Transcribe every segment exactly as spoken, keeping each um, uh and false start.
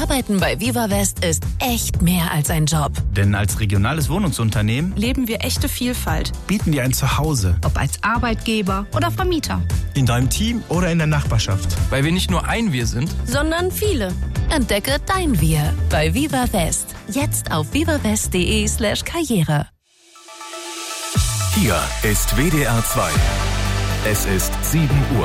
Arbeiten bei Viva West ist echt mehr als ein Job. Denn als regionales Wohnungsunternehmen leben wir echte Vielfalt. Bieten dir ein Zuhause. Ob als Arbeitgeber oder Vermieter. In deinem Team oder in der Nachbarschaft. Weil wir nicht nur ein Wir sind, sondern viele. Entdecke dein Wir bei Viva West. Jetzt auf vivawest.de slash Karriere. Hier ist W D R zwei. Es ist sieben Uhr.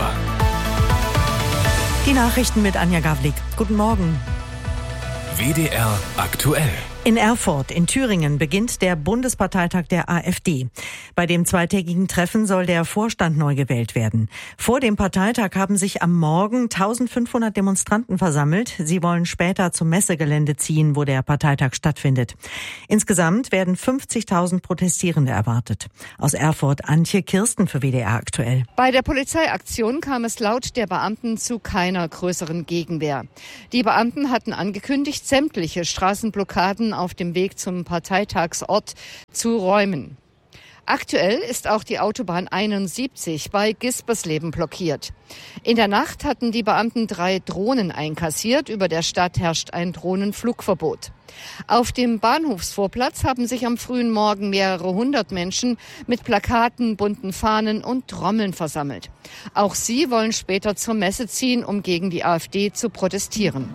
Die Nachrichten mit Anja Gawlik. Guten Morgen. W D R aktuell. In Erfurt in Thüringen beginnt der Bundesparteitag der AfD. Bei dem zweitägigen Treffen soll der Vorstand neu gewählt werden. Vor dem Parteitag haben sich am Morgen eintausendfünfhundert Demonstranten versammelt. Sie wollen später zum Messegelände ziehen, wo der Parteitag stattfindet. Insgesamt werden fünfzigtausend Protestierende erwartet. Aus Erfurt Antje Kirsten für W D R aktuell. Bei der Polizeiaktion kam es laut der Beamten zu keiner größeren Gegenwehr. Die Beamten hatten angekündigt, sämtliche Straßenblockaden auf dem Weg zum Parteitagsort zu räumen. Aktuell ist auch die Autobahn einundsiebzig bei Gispersleben blockiert. In der Nacht hatten die Beamten drei Drohnen einkassiert. Über der Stadt herrscht ein Drohnenflugverbot. Auf dem Bahnhofsvorplatz haben sich am frühen Morgen mehrere hundert Menschen mit Plakaten, bunten Fahnen und Trommeln versammelt. Auch sie wollen später zur Messe ziehen, um gegen die AfD zu protestieren.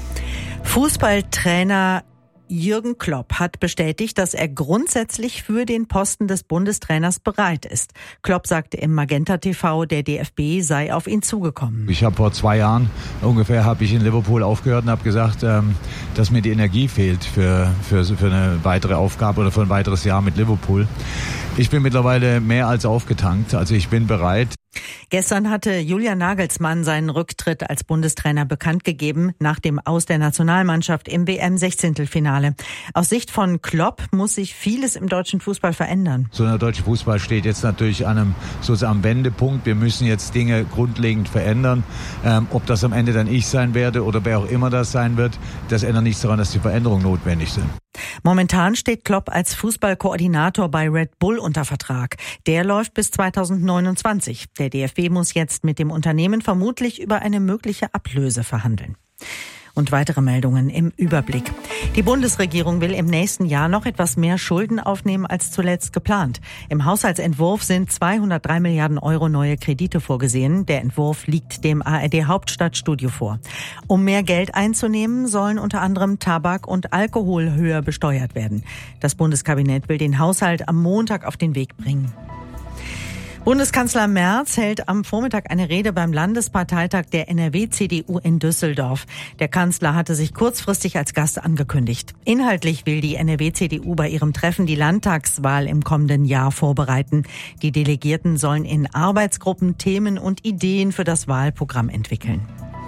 Fußballtrainer Jürgen Klopp hat bestätigt, dass er grundsätzlich für den Posten des Bundestrainers bereit ist. Klopp sagte im Magenta T V, der D F B sei auf ihn zugekommen. Ich habe vor zwei Jahren ungefähr habe ich in Liverpool aufgehört und habe gesagt, ähm, dass mir die Energie fehlt für, für, für eine weitere Aufgabe oder für ein weiteres Jahr mit Liverpool. Ich bin mittlerweile mehr als aufgetankt, also ich bin bereit. Gestern hatte Julian Nagelsmann seinen Rücktritt als Bundestrainer bekannt gegeben, nach dem Aus der Nationalmannschaft im W M-Sechzehntelfinale. Aus Sicht von Klopp muss sich vieles im deutschen Fußball verändern. So der deutsche Fußball steht jetzt natürlich an einem sozusagen am Wendepunkt. Wir müssen jetzt Dinge grundlegend verändern. Ähm, ob das am Ende dann ich sein werde oder wer auch immer das sein wird, das ändert nichts daran, dass die Veränderungen notwendig sind. Momentan steht Klopp als Fußballkoordinator bei Red Bull unter Vertrag. Der läuft bis zweitausendneunundzwanzig. Der D F B muss jetzt mit dem Unternehmen vermutlich über eine mögliche Ablöse verhandeln. Und weitere Meldungen im Überblick. Die Bundesregierung will im nächsten Jahr noch etwas mehr Schulden aufnehmen als zuletzt geplant. Im Haushaltsentwurf sind zweihundertdrei Milliarden Euro neue Kredite vorgesehen. Der Entwurf liegt dem A R D Hauptstadtstudio vor. Um mehr Geld einzunehmen, sollen unter anderem Tabak und Alkohol höher besteuert werden. Das Bundeskabinett will den Haushalt am Montag auf den Weg bringen. Bundeskanzler Merz hält am Vormittag eine Rede beim Landesparteitag der N R W-C D U in Düsseldorf. Der Kanzler hatte sich kurzfristig als Gast angekündigt. Inhaltlich will die N R W-C D U bei ihrem Treffen die Landtagswahl im kommenden Jahr vorbereiten. Die Delegierten sollen in Arbeitsgruppen Themen und Ideen für das Wahlprogramm entwickeln.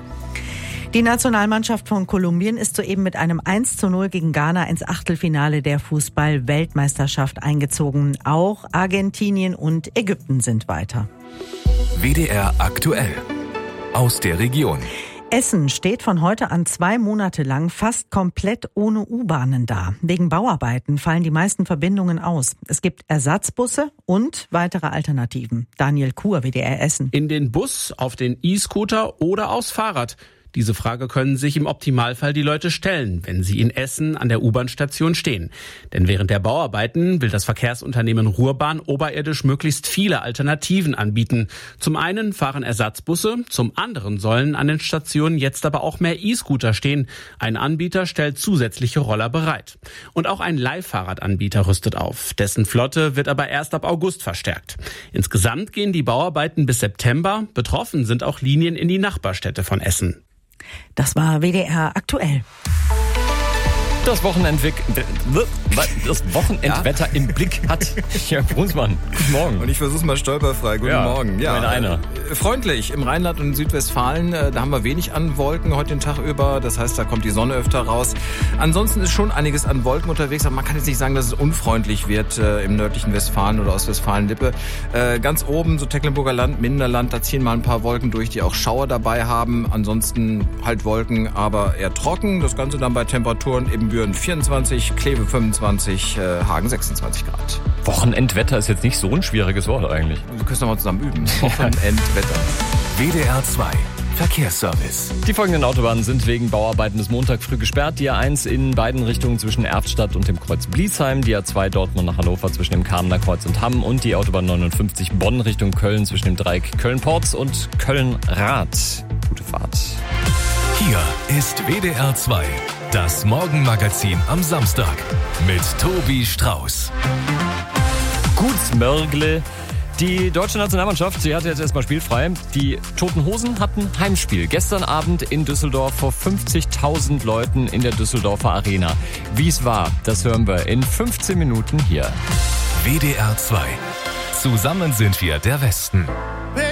Die Nationalmannschaft von Kolumbien ist soeben mit einem eins zu null gegen Ghana ins Achtelfinale der Fußball-Weltmeisterschaft eingezogen. Auch Argentinien und Ägypten sind weiter. W D R aktuell. Aus der Region. Essen steht von heute an zwei Monate lang fast komplett ohne U-Bahnen da. Wegen Bauarbeiten fallen die meisten Verbindungen aus. Es gibt Ersatzbusse und weitere Alternativen. Daniel Kuhr, W D R Essen. In den Bus, auf den E-Scooter oder aufs Fahrrad. Diese Frage können sich im Optimalfall die Leute stellen, wenn sie in Essen an der U-Bahn-Station stehen. Denn während der Bauarbeiten will das Verkehrsunternehmen Ruhrbahn oberirdisch möglichst viele Alternativen anbieten. Zum einen fahren Ersatzbusse, zum anderen sollen an den Stationen jetzt aber auch mehr E-Scooter stehen. Ein Anbieter stellt zusätzliche Roller bereit. Und auch ein Leihfahrradanbieter rüstet auf. Dessen Flotte wird aber erst ab August verstärkt. Insgesamt gehen die Bauarbeiten bis September. Betroffen sind auch Linien in die Nachbarstädte von Essen. Das war W D R aktuell. Das Wochenendwick, das Wochenendwetter ja. im Blick hat Herr Brunsmann. Guten Morgen. Und ich versuch's mal stolperfrei. Guten ja, Morgen. Ja, einer. Äh, freundlich im Rheinland und Südwestfalen. Äh, da haben wir wenig an Wolken heute den Tag über. Das heißt, da kommt die Sonne öfter raus. Ansonsten ist schon einiges an Wolken unterwegs. Aber man kann jetzt nicht sagen, dass es unfreundlich wird äh, im nördlichen Westfalen oder Ostwestfalen-Lippe. Äh, ganz oben, so Tecklenburger Land, Minderland, da ziehen mal ein paar Wolken durch, die auch Schauer dabei haben. Ansonsten halt Wolken, aber eher trocken. Das Ganze dann bei Temperaturen eben Büren vierundzwanzig, Kleve fünfundzwanzig, äh, Hagen sechsundzwanzig Grad. Wochenendwetter ist jetzt nicht so ein schwieriges Wort eigentlich. Wir können es doch mal zusammen üben. Wochenendwetter. W D R zwei. Verkehrsservice. Die folgenden Autobahnen sind wegen Bauarbeiten bis Montag früh gesperrt. Die A eins in beiden Richtungen zwischen Erftstadt und dem Kreuz Bliesheim, die A zwei Dortmund nach Hannover zwischen dem Kamener Kreuz und Hamm und die Autobahn neunundfünfzig Bonn Richtung Köln zwischen dem Dreieck Köln-Porz und Köln-Rath. Gute Fahrt. Hier ist W D R zwei, das Morgenmagazin am Samstag mit Tobi Strauß. Gut, Mörgle. Die deutsche Nationalmannschaft, sie hatte jetzt erstmal spielfrei. Die Toten Hosen hatten Heimspiel. Gestern Abend in Düsseldorf vor fünfzigtausend Leuten in der Düsseldorfer Arena. Wie es war, das hören wir in fünfzehn Minuten hier. W D R zwei. Zusammen sind wir der Westen.